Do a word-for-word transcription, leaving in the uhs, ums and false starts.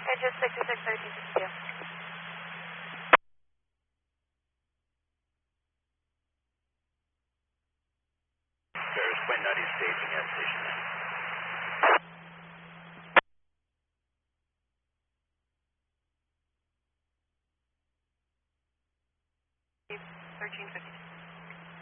Edges sixty-six thirteen sixty. There's wind on your staging at station nine. thirteen fifty.